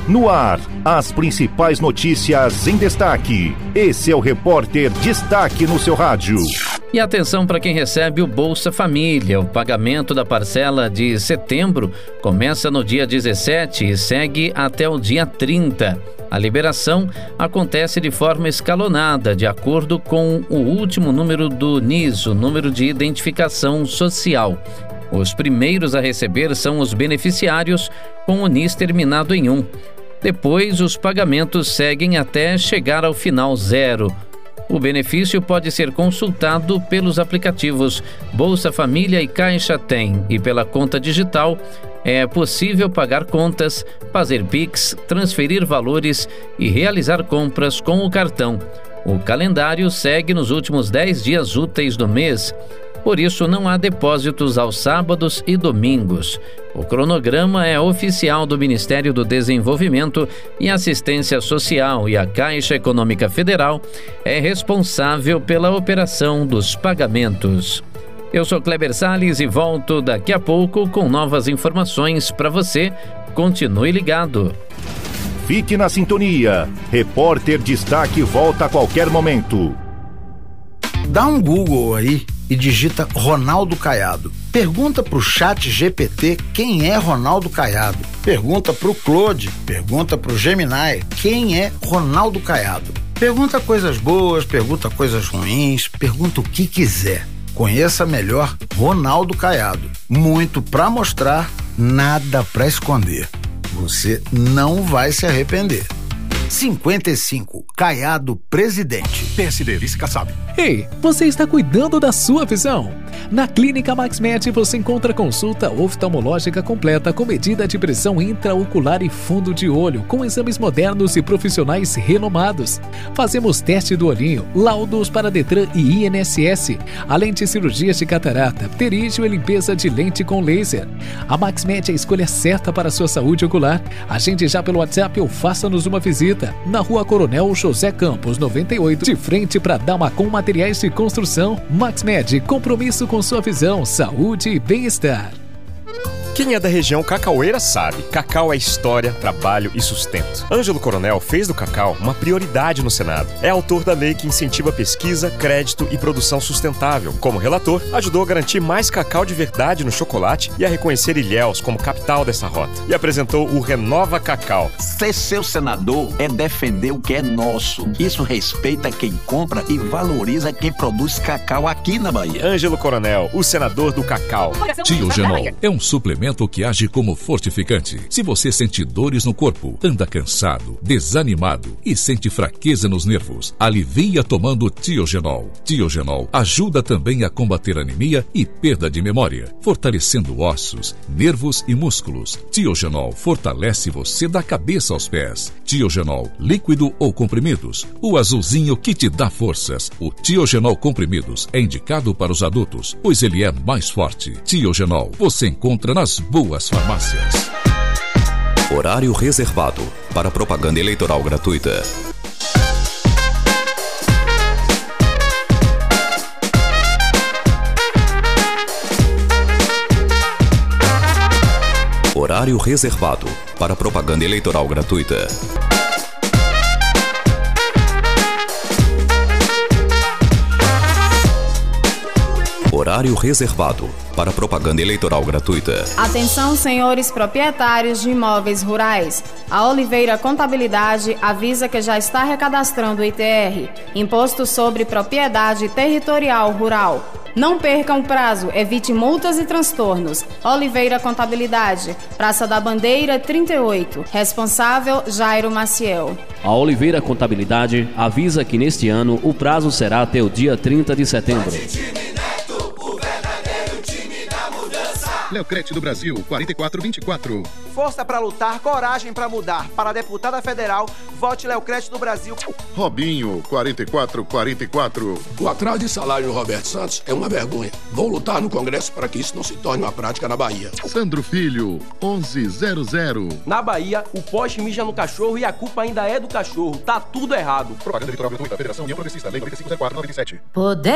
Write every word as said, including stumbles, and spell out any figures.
No ar, as principais notícias em destaque. Esse é o Repórter Destaque no seu rádio. E atenção para quem recebe o Bolsa Família. O pagamento da parcela de setembro começa no dia dezessete e segue até o dia trinta. A liberação acontece de forma escalonada, de acordo com o último número do N I S, o número de identificação social. Os primeiros a receber são os beneficiários com o N I S terminado em um. Depois, os pagamentos seguem até chegar ao final zero. O benefício pode ser consultado pelos aplicativos Bolsa Família e Caixa Tem, e pela conta digital é possível pagar contas, fazer Pix, transferir valores e realizar compras com o cartão. O calendário segue nos últimos dez dias úteis do mês. Por isso, não há depósitos aos sábados e domingos. O cronograma é oficial do Ministério do Desenvolvimento e Assistência Social, e a Caixa Econômica Federal é responsável pela operação dos pagamentos. Eu sou Kleber Salles e volto daqui a pouco com novas informações para você. Continue ligado. Fique na sintonia. Repórter Destaque volta a qualquer momento. Dá um Google aí e digita Ronaldo Caiado. Pergunta pro Chat G P T quem é Ronaldo Caiado. Pergunta pro Claude, pergunta pro Gemini quem é Ronaldo Caiado. Pergunta coisas boas, pergunta coisas ruins, pergunta o que quiser. Conheça melhor Ronaldo Caiado. Muito pra mostrar, nada pra esconder. Você não vai se arrepender. cinquenta e cinco, Caiado Presidente. P S D, vice Kassab. Ei, você está cuidando da sua visão? Na Clínica MaxMed você encontra consulta oftalmológica completa com medida de pressão intraocular e fundo de olho, com exames modernos e profissionais renomados. Fazemos teste do olhinho, laudos para Detran e I N S S, além de cirurgias de catarata, pterígio e limpeza de lente com laser. A MaxMed é a escolha certa para a sua saúde ocular. Agende já pelo WhatsApp ou faça-nos uma visita. Na Rua Coronel José Campos, noventa e oito, de frente para Damacom Materiais de Construção. MaxMed, compromisso com sua visão, saúde e bem-estar. Quem é da região cacaueira sabe, cacau é história, trabalho e sustento. Ângelo Coronel fez do cacau uma prioridade no Senado. É autor da lei que incentiva pesquisa, crédito e produção sustentável. Como relator, ajudou a garantir mais cacau de verdade no chocolate e a reconhecer Ilhéus como capital dessa rota. E apresentou o Renova Cacau. Ser seu senador é defender o que é nosso. Isso respeita quem compra e valoriza quem produz cacau aqui na Bahia. Ângelo Coronel, o senador do cacau. Tiogenol é um suplemento que age como fortificante. Se você sente dores no corpo, anda cansado, desanimado e sente fraqueza nos nervos, alivia tomando Tiogenol. Tiogenol ajuda também a combater anemia e perda de memória, fortalecendo ossos, nervos e músculos. Tiogenol fortalece você da cabeça aos pés. Tiogenol, líquido ou comprimidos, o azulzinho que te dá forças. O Tiogenol comprimidos é indicado para os adultos, pois ele é mais forte. Tiogenol você encontra nas boas farmácias. Horário reservado para propaganda eleitoral gratuita. Horário reservado para propaganda eleitoral gratuita. Horário reservado para propaganda eleitoral gratuita. Atenção, senhores proprietários de imóveis rurais. A Oliveira Contabilidade avisa que já está recadastrando o I T R, Imposto sobre Propriedade Territorial Rural. Não percam o prazo, evite multas e transtornos. Oliveira Contabilidade, Praça da Bandeira trinta e oito. Responsável, Jairo Maciel. A Oliveira Contabilidade avisa que neste ano o prazo será até o dia trinta de setembro. Leucrete do Brasil, quarenta e quatro vinte e quatro. Força para lutar, coragem para mudar. Para a deputada federal, vote Leucrete do Brasil. Robinho, quarenta e quatro quarenta e quatro. O atraso de salário do Roberto Santos é uma vergonha. Vou lutar no Congresso para que isso não se torne uma prática na Bahia. Sandro Filho, onze zero zero. Na Bahia, o poste mija no cachorro e a culpa ainda é do cachorro. Tá tudo errado. Propaganda eleitoral gratuita, Federação União Progressista, Lei noventa e cinco zero quatro noventa e sete. Poder